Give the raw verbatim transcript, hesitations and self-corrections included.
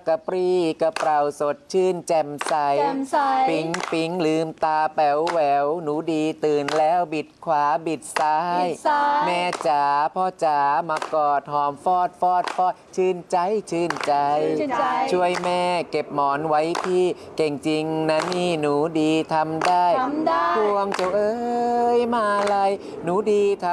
กระปรี้กระเปร่าสดชื่นแจ่มใสปิ๊งปิ๊งลืมตาแป๋วแหววหนูดีตื่นแล้วบิดขวาบิดซ้ายแม่จ๋าพ่อจ๋ามากอดหอมฟอดฟอดฟอดชื่นใจชื่นใจช่วยแม่เก็บหมอนไว้พี่เก่งจริงนะนี่หนูดีทำได้พวงเจ้าเอ้ยมาลัยหนูดีทำ